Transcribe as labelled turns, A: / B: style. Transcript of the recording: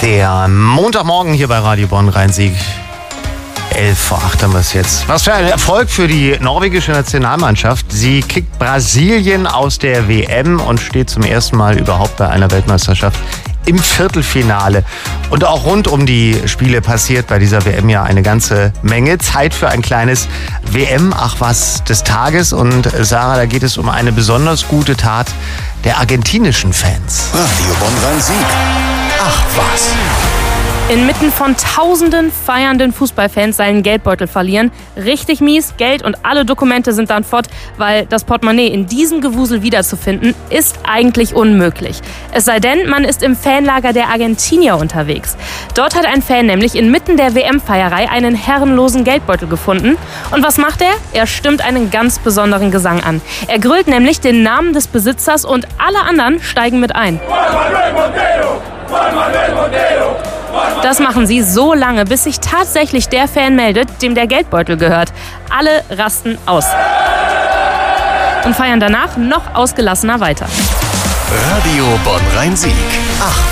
A: Der Montagmorgen hier bei Radio Bonn Rhein-Sieg. 7:11 haben wir es jetzt. Was für ein Erfolg für die norwegische Nationalmannschaft. Sie kickt Brasilien aus der WM und steht zum ersten Mal überhaupt bei einer Weltmeisterschaft im Viertelfinale. Und auch rund um die Spiele passiert bei dieser WM ja eine ganze Menge. Zeit für ein kleines WM-Ach was des Tages. Und Sarah, da geht es um eine besonders gute Tat der argentinischen Fans.
B: Radio Bonn Rhein-Sieg. Ach was.
C: Inmitten von tausenden feiernden Fußballfans seinen Geldbeutel verlieren. Richtig mies, Geld und alle Dokumente sind dann fort, weil das Portemonnaie in diesem Gewusel wiederzufinden, ist eigentlich unmöglich. Es sei denn, man ist im Fanlager der Argentinier unterwegs. Dort hat ein Fan nämlich inmitten der WM-Feierei einen herrenlosen Geldbeutel gefunden. Und was macht er? Er stimmt einen ganz besonderen Gesang an. Er grölt nämlich den Namen des Besitzers und alle anderen steigen mit ein. Das machen sie so lange, bis sich tatsächlich der Fan meldet, dem der Geldbeutel gehört. Alle rasten aus und feiern danach noch ausgelassener weiter.
B: Radio Bonn Rhein-Sieg. Ach